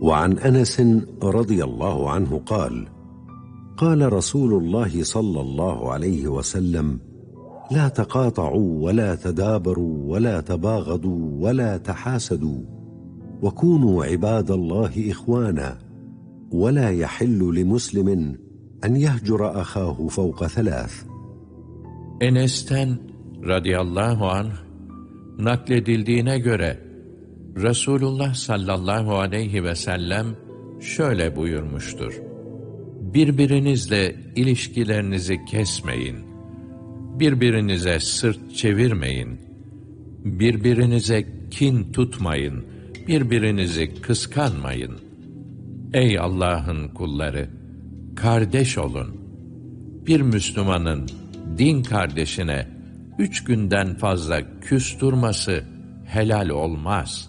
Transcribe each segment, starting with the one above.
وعن أنس رضي الله عنه قال: قال رسول الله صلى الله عليه وسلم: لا تقاطعوا ولا تدابروا ولا تباغضوا ولا تحاسدوا، وكونوا عباد الله إخوانا، ولا يحل لمسلم أن يهجر أخاه فوق ثلاث. Enes'ten radıyallahu anh nakledildiğine göre Resulullah sallallahu aleyhi ve sellem şöyle buyurmuştur: Birbirinizle ilişkilerinizi kesmeyin, birbirinize sırt çevirmeyin, birbirinize kin tutmayın, birbirinizi kıskanmayın. Ey Allah'ın kulları! Kardeş olun. Bir Müslümanın din kardeşine 3 günden fazla küs durması helal olmaz.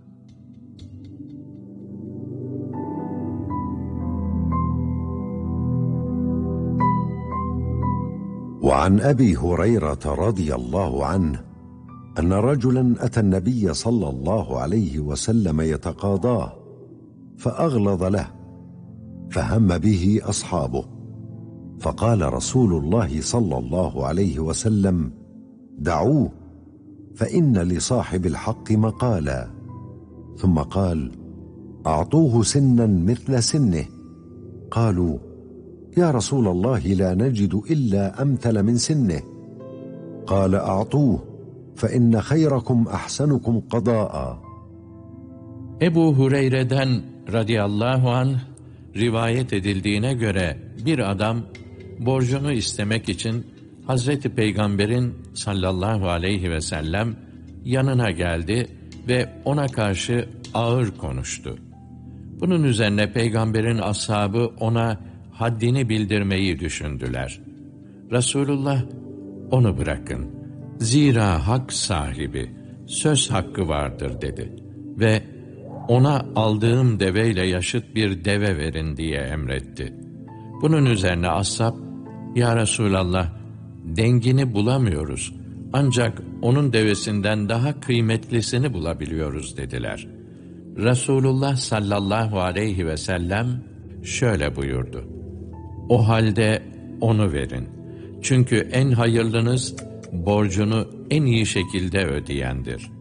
وعن أبي هريرة رضي الله عنه أن رجلا أتى النبي صلى الله عليه وسلم يتقاضاه فأغلظ له، فهم به أصحابه، فقال رسول الله صلى الله عليه وسلم: دعوه، فإن لصاحب الحق مقالا. ثم قال: أعطوه سنا مثل سنه. قالوا: يا رسول الله لا نجد إلا أمثل من سنه. قال: أعطوه، فإن خيركم أحسنكم قضاء. Ebu Hureyre'den radıyallahu anh rivayet edildiğine göre bir adam borcunu istemek için Hazreti Peygamber'in sallallahu aleyhi ve sellem yanına geldi ve ona karşı ağır konuştu. Bunun üzerine Peygamber'in ashabı ona haddini bildirmeyi düşündüler. Resulullah, onu bırakın, zira hak sahibi, söz hakkı vardır dedi ve ona aldığım deveyle yaşıt bir deve verin diye emretti. Bunun üzerine ashab, ya Resulallah, dengini bulamıyoruz, ancak onun devesinden daha kıymetlisini bulabiliyoruz dediler. Resulullah sallallahu aleyhi ve sellem şöyle buyurdu: O halde onu verin. Çünkü en hayırlınız borcunu en iyi şekilde ödeyendir.